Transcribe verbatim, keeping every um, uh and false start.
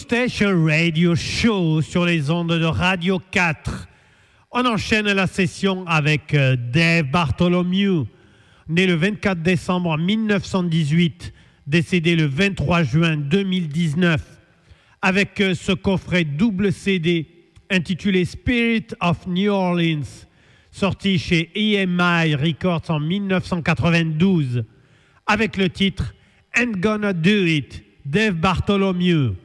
Station Radio Show sur les ondes de Radio quatre. On enchaîne la session avec Dave Bartholomew, né le vingt-quatre décembre mille neuf cent dix-huit, décédé le vingt-trois juin deux mille dix-neuf, avec ce coffret double C D intitulé Spirit of New Orleans, sorti chez E M I Records en mille neuf cent quatre-vingt-douze, avec le titre Ain't Gonna Do It, Dave Bartholomew.